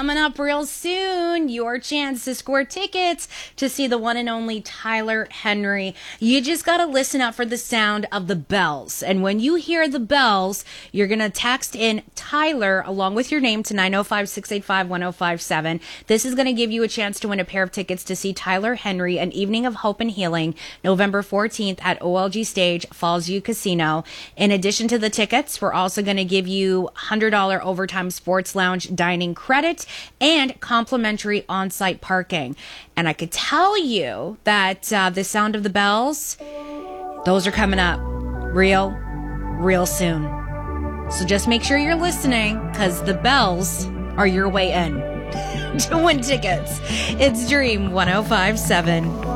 coming up real soon. Your chance to score tickets to see the one and only Tyler Henry. You just got to listen out for the sound of the bells. And when you hear the bells, you're going to text in Tyler along with your name to 905-685-1057. This is going to give you a chance to win a pair of tickets to see Tyler Henry, An Evening of Hope and Healing, November 14th at OLG Stage, Fallsview Casino. In addition to the tickets, we're also going to give you $100 Overtime Sports Lounge dining credit and complimentary on-site parking. And I could tell you that the sound of the bells, those are coming up real soon. So just make sure you're listening, because the bells are your way in to win tickets. It's Dream 105.7.